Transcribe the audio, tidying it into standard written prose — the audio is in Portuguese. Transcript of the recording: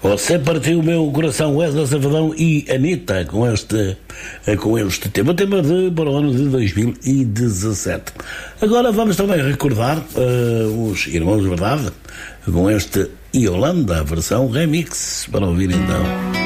Você partiu o meu coração, Wesley Safadão e Anitta, com este tema para o ano de 2017. Agora vamos também recordar os Irmãos de Verdade, com este Yolanda, versão remix, para ouvir então.